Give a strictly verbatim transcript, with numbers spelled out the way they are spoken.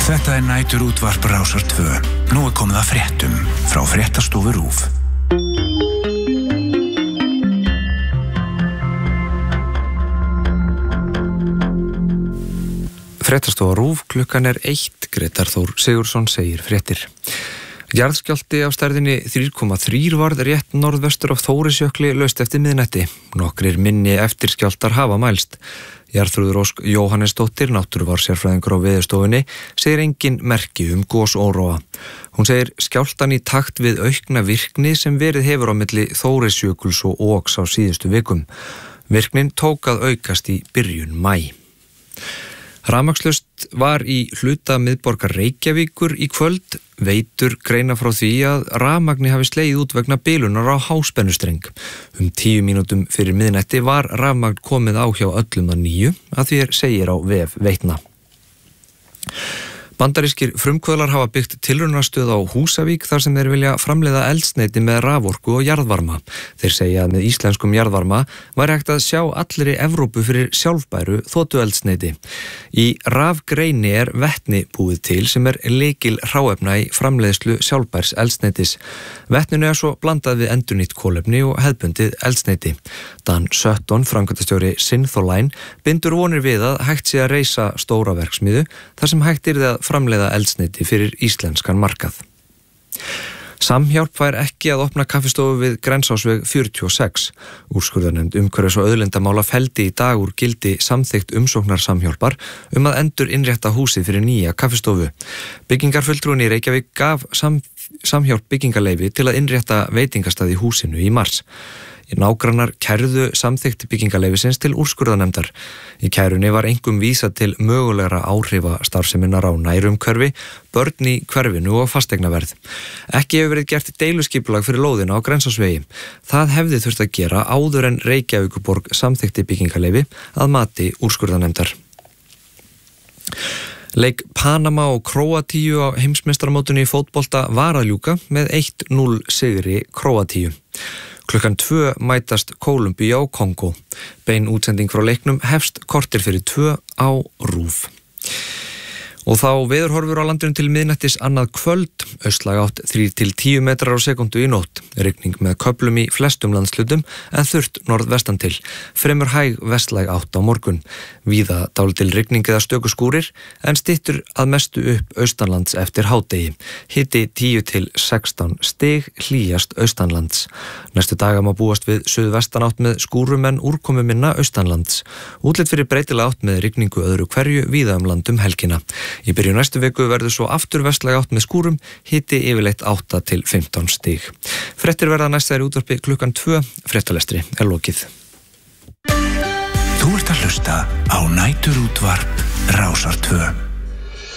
Þetta er næturútvarp Rásar tvö. Nú er komið að fréttum frá Fréttastofu RÚV. Fréttastofa RÚV, klukkan er eitt, Grétar Þór Sigurðsson segir fréttir. Jarðskjálfti af stærðinni þrjú komma þrjú varð rétt norðvestur af Þórisjökli laust eftir miðnætti. Nokkrir minni eftirskjálftar hafa mælst. Jarþrúður Ósk Jóhannesdóttir, náttúrufársérfræðingur á Veðurstofunni, segir engin merki um gosóróa. Hún segir skjálftan í takt við aukna virkni sem verið hefur á milli Þórisjökuls og Óks á síðustu vikum. Virknin tók að aukast í byrjun maí. Rafmagnslaust var í hluta miðborgar Reykjavíkur í kvöld. Veitur greina frá því að rafmagni hafi slegið út vegna bilunar á háspennustreng. Um tíu mínútum fyrir miðnætti var rafmagn komið á hjá öllum að nýju, að því er segir á vef Veitna. Bandarískir frumkvöðlar hafa byggt tilraunastöð á Húsavík þar sem þeir vilja framleiða eldsneyti með raforku og jarðvarma. Þeir segja að með íslenskum jarðvarma væri hægt að sjá allri Evrópu fyrir sjálfbæru þotueldsneyti. Í rafgreini er vetni búið til sem er lykil hráefna í framleiðslu sjálfbærs eldsneytis. Vetninu er svo blandað við endurnýtt kolefni og hefðbundið eldsneyti. Dan Sutton, framkvæmdastjóri Syntholight, bindur vonir við að hægt sé að reisa stóra verksmiðju þar sem hægt yrði að framleiða eldsneyti fyrir íslenskan markað. Samhjálp fær ekki að opna kaffistofu við Grensásveg fjörutíu og sex. Úrskurðarnefnd umhverfis- og auðlindamála felldi í dag úr gildi samþykkt umsóknar Samhjálpar um að endur innrétta húsið fyrir nýja kaffistofu. Byggingarfulltrúin í Reykjavík gaf sam, Samhjálp byggingarleyfi til að innrétta veitingastað í húsinu í mars. Nágrannar kærðu samþykkt byggingarleyfisins til úrskurðarnefndar. Í kærunni var einkum vísað til mögulegra áhrifa starfseminnar á nærumhverfi, börn í hverfinu og fasteignaverð. Ekki hefur verið gert deiluskipulag fyrir lóðina á Grensásvegi. Það hefði þurft að gera áður en Reykjavíkurborg samþykkti byggingarleyfi að mati úrskurðarnefndar. Leik Panama og Króatíu á heimsmeistaramótinu í fótbolta var að ljúka með eitt núll sigri Króatíu. Klukkan tvö mætast Kólumbía og Kongó. Bein útsending frá leiknum hefst korter fyrir tvö á RÚV. Og þá veðurhorfur á landinu til miðnættis annað kvöld, austlæg átt þrír til tíu metrar á sekundu í nótt, rigning með köflum í flestum landslutum en þurrt norðvestan til, fremur hæg vestlæg átt á morgun. Víða dálítil rigning eða stöku skúrir en styttur að mestu upp austanlands eftir hádegi. Hiti tíu til sextán stig, hlýjast austanlands. Næstu daga má búast við suðvestan átt með skúrum en úrkomu minna austanlands. Útlit fyrir breytilega átt með rigningu öðru hverju víða um land um helgina. Í byrjun næstu viku verður svo aftur vestlæg átt með skúrum, hiti yfirleitt átta til fimmtán stig. Fréttir verða næst þegar í útvarpi klukkan tvö, fréttalestri er lokið. Þú ert að hlusta á næturútvarp Rásar tvö.